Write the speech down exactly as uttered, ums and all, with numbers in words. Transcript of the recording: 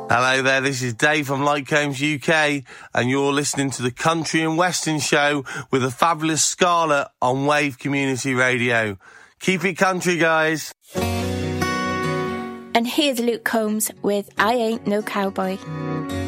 Hello there, this is Dave from Light Combs U K, and you're listening to the Country and Western Show with the fabulous Scarlett on Wave Community Radio. Keep it country, guys. And here's Luke Combs with I Ain't No Cowboy.